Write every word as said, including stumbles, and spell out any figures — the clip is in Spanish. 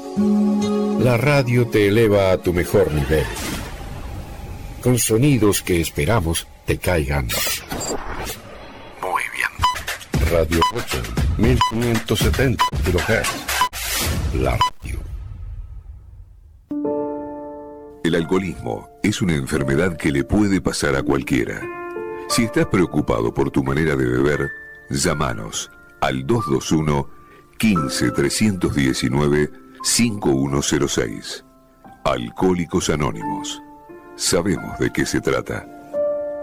La radio te eleva a tu mejor nivel, con sonidos que esperamos te caigan muy bien. Radio ocho, mil quinientos setenta kilohertz. La radio. El alcoholismo es una enfermedad que le puede pasar a cualquiera. Si estás preocupado por tu manera de beber, llámanos al dos dos uno, quince, trescientos diecinueve, cinco uno cero seis. Alcohólicos Anónimos. Sabemos de qué se trata.